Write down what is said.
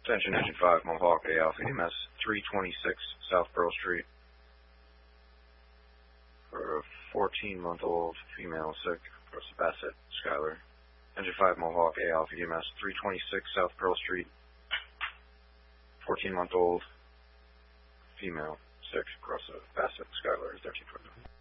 Attention Engine 5, Mohawk, A Alpha EMS, 326 South Pearl Street. For a 14-month-old female sick, across Bassett, Schuyler. Engine 5, Mohawk, A Alpha EMS, 326 South Pearl Street. 14-month-old female sick, across Bassett, Schuyler, 13 foot.